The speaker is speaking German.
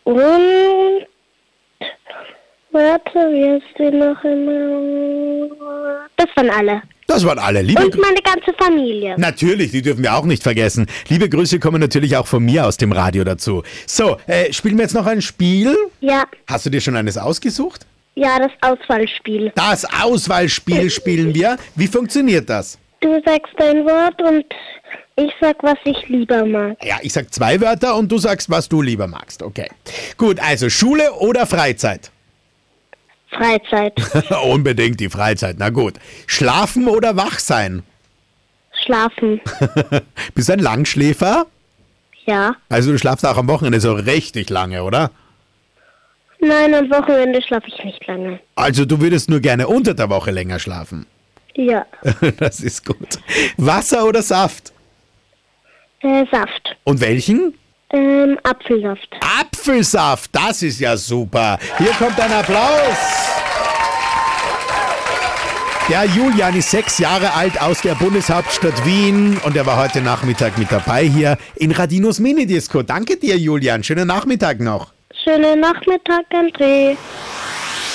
Und, warte, wie ist die noch immer? Das waren alle. Das waren alle. Und meine ganze Familie. Natürlich, die dürfen wir auch nicht vergessen. Liebe Grüße kommen natürlich auch von mir aus dem Radio dazu. So, spielen wir jetzt noch ein Spiel? Ja. Hast du dir schon eines ausgesucht? Ja, das Auswahlspiel. Das Auswahlspiel spielen wir. Wie funktioniert das? Du sagst ein Wort und ich sag, was ich lieber mag. Ja, ich sag 2 Wörter und du sagst, was du lieber magst. Okay. Gut, also Schule oder Freizeit? Freizeit. Unbedingt die Freizeit, na gut. Schlafen oder wach sein? Schlafen. Bist du ein Langschläfer? Ja. Also du schlafst auch am Wochenende so richtig lange, oder? Nein, am Wochenende schlafe ich nicht lange. Also du würdest nur gerne unter der Woche länger schlafen? Ja. Das ist gut. Wasser oder Saft? Saft. Und welchen? Apfelsaft. Apfelsaft, das ist ja super. Hier kommt ein Applaus. Der Julian ist 6 Jahre alt aus der Bundeshauptstadt Wien und er war heute Nachmittag mit dabei hier in Radinos Minidisco. Danke dir, Julian. Schönen Nachmittag noch. Schönen Nachmittag, André.